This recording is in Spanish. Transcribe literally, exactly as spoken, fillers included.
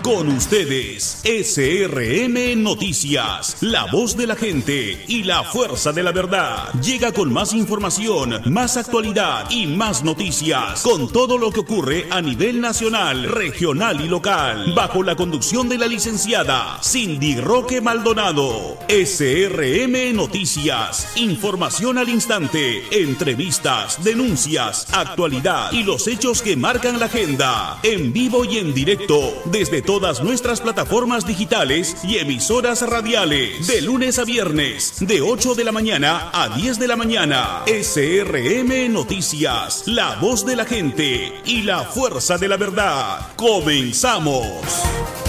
Con ustedes, S R M Noticias, la voz de la gente y la fuerza de la verdad. Llega con más información, más actualidad y más noticias, con todo lo que ocurre a nivel nacional, regional y local, bajo la conducción de la licenciada Cindy Roque Maldonado. S R M Noticias, información al instante, entrevistas, denuncias, actualidad y los hechos que marcan la agenda, en vivo y en directo, desde todas nuestras plataformas digitales y emisoras radiales, de lunes a viernes, de ocho de la mañana a diez de la mañana. S R M Noticias, la voz de la gente y la fuerza de la verdad. Comenzamos.